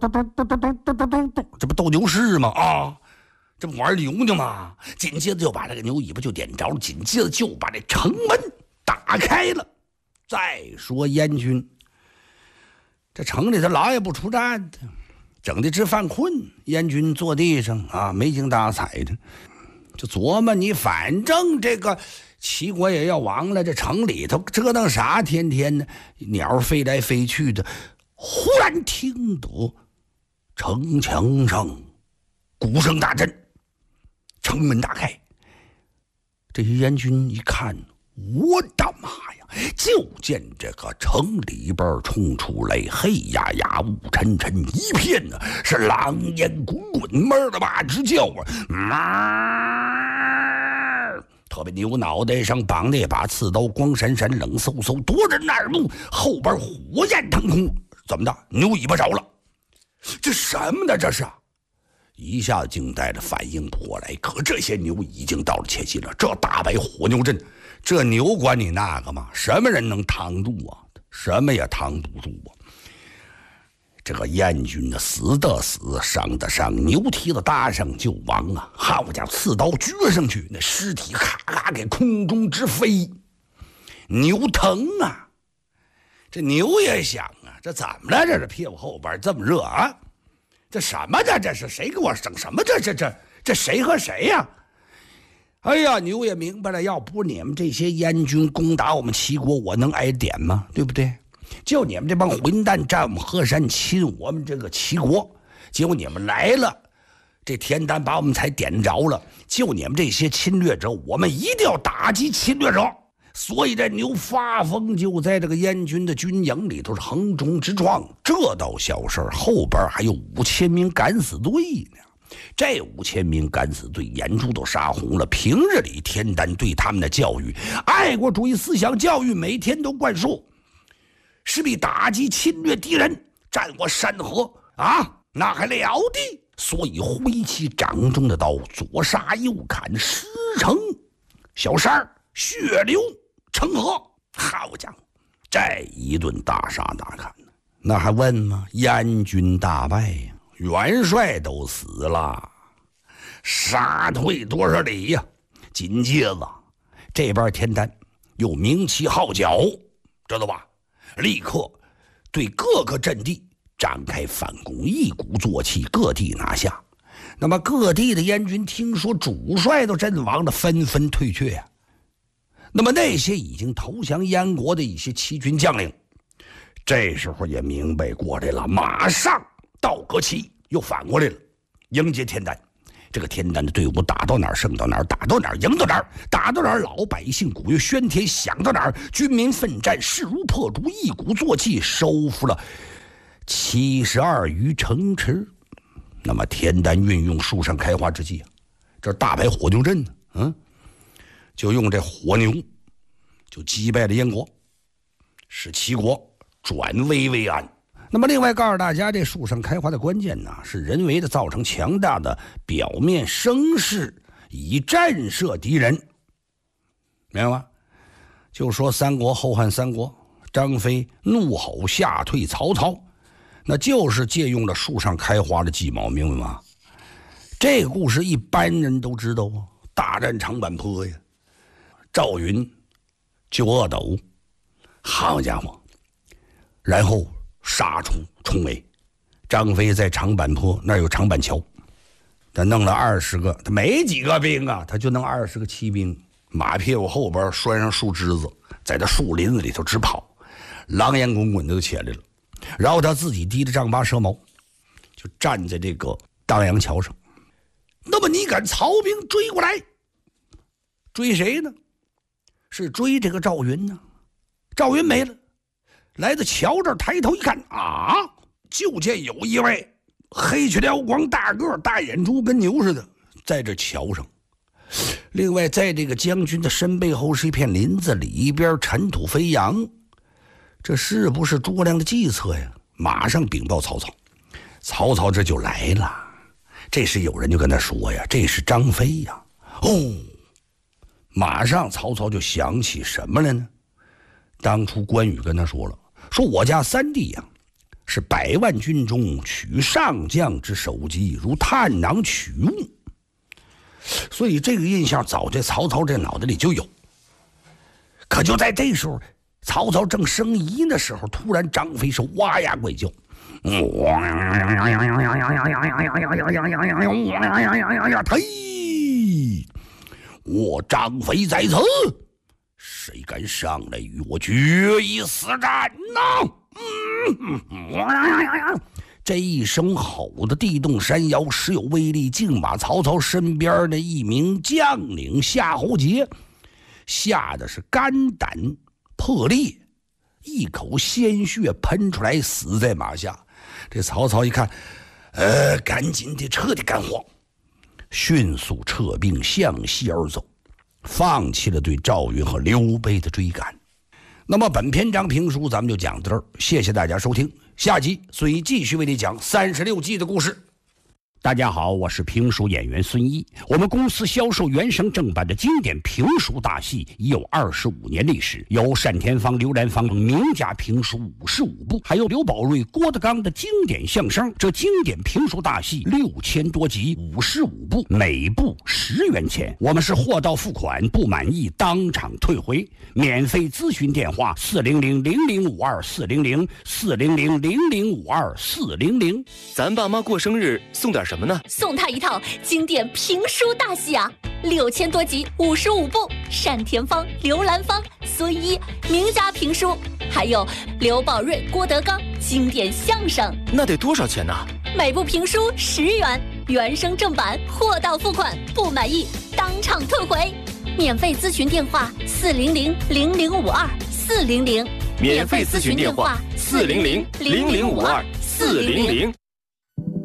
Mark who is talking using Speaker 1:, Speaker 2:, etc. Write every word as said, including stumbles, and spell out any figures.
Speaker 1: 这不斗牛士吗？啊，这不玩牛呢吗？紧接着就把这个牛尾巴就点着了，紧接着就把这城门打开了。再说燕军，这城里头老也不出战的，整的直犯困。燕军坐地上啊，没精打采的，就琢磨你反正这个齐国也要亡了，这城里头折腾啥？天天的鸟飞来飞去的。忽然听得城墙上鼓声大震，城门打开。这些燕军一看，我的妈呀！就见这个城里边冲出来黑压压雾沉沉一片呢，是狼烟滚滚，门的哇直叫啊！嗯，特别牛脑袋上绑的一把刺刀，光闪闪冷飕飕，夺人耳目，后边火焰腾空。怎么的？牛尾巴着了？这什么呢？这是一下子惊呆了，反应不过来。可这些牛已经到了前线了，这大白火牛阵，这牛管你那个嘛？什么人能扛住啊？什么也扛不住啊！这个燕军呢，死的死，伤的伤，牛蹄子搭上就亡啊！好家伙，刺刀撅上去，那尸体咔咔给空中直飞，牛疼啊！这牛也想啊，这怎么了？这是屁股后边这么热啊？这什么这这是谁给我整什么？这这这这谁和谁呀、啊？哎呀，牛也明白了，要不你们这些燕军攻打我们齐国，我能挨点吗？对不对？就你们这帮混蛋占我们河山，侵我们这个齐国，结果你们来了，这田丹把我们才点着了。就你们这些侵略者，我们一定要打击侵略者。所以这牛发疯，就在这个燕军的军营里头是横冲直撞。这倒小事，后边还有五千名敢死队呢。这五千名敢死队眼珠都杀红了。平日里田丹对他们的教育，爱国主义思想教育每天都灌输，势必打击侵略敌人，占我山河啊，那还了得！所以挥起掌中的刀，左杀右砍，石城小山血流成河。好家伙，这一顿大杀大砍，那还问吗？燕军大败呀，元帅都死了，杀退多少里呀？紧接着这边田丹又鸣旗号角，知道吧？立刻对各个阵地展开反攻，一鼓作气，各地拿下。那么各地的燕军听说主帅都阵亡了，纷纷退却呀、啊。那么那些已经投降燕国的一些齐军将领，这时候也明白过来了，马上到葛齐又反过来了，迎接田丹。这个田丹的队伍打到哪儿胜到哪儿，打到哪儿赢到哪儿，打到哪儿老百姓鼓乐喧天响到哪儿，军民奋战势如破竹，一鼓作气收复了七十二余城池。那么田丹运用树上开花之际啊，这大白火牛阵呢，嗯，就用这火牛就击败了燕国，使齐国转危为安。那么另外告诉大家，这树上开花的关键呢，是人为的造成强大的表面声势，以震慑敌人，明白吗？就说三国后汉三国，张飞怒吼吓退曹操，那就是借用了树上开花的计谋，明白吗？这个故事一般人都知道啊，大战长坂坡呀，赵云救阿斗，好家伙，然后杀出重围。张飞在长坂坡那儿有长坂桥，他弄了二十个，他没几个兵啊，他就弄二十个骑兵，马屁股后边拴上树枝子，在这树林子里头直跑，狼烟滚滚的就起来了。然后他自己提着丈八蛇矛，就站在这个当阳桥上。那么你敢曹兵追过来，追谁呢？是追这个赵云呢。赵云没了，来到桥这儿，抬头一看啊，就见有一位黑黢撩光大个大眼珠跟牛似的在这桥上。另外在这个将军的身背后是一片林子，里边尘土飞扬，这是不是诸葛亮的计策呀？马上禀报曹操。曹操这就来了，这时有人就跟他说呀，这是张飞呀。哦，马上曹操就想起什么了呢？当初关羽跟他说了，说我家三弟呀， 是百万军中取上将之首级，如探囊取物。所以这个印象早在曹操这脑袋里就有。可就在这时候，曹操正生疑的时候，突然张飞是哇呀怪叫，嘿，我张飞在此，谁敢上来与我决一死战呢？嗯，这一声吼的地动山摇，时有威力，竟把曹操身边的一名将领夏侯杰吓得是肝胆破裂，一口鲜血喷出来，死在马下。这曹操一看，呃，赶紧的撤的干慌，迅速撤兵向西而走，放弃了对赵云和刘备的追赶。那么本篇章评书咱们就讲到这儿，谢谢大家收听，下集孙一继续为你讲三十六计的故事。
Speaker 2: 大家好，我是评书演员孙一。我们公司销售原声正版的经典评书大戏已有二十五年历史，有单田芳、刘兰芳名家评书五十五部，还有刘宝瑞、郭德纲的经典相声。这经典评书大戏六千多集，五十五部，每部十元钱。我们是货到付款，不满意当场退回。免费咨询电话：四零零零零五二四零零四零零零零五二四零零。
Speaker 3: 咱爸妈过生日送点什么呢？
Speaker 4: 送他一套经典评书大戏啊，六千多集，五十五部，单田芳、刘兰芳、孙一名家评书，还有刘宝瑞、郭德纲经典相声。
Speaker 3: 那得多少钱呢？
Speaker 4: 每部评书十元，原声正版，货到付款，不满意当场退回。免费咨询电话：四零零零零五二四零零。
Speaker 3: 免费咨询电话：四零零零零五二四零零。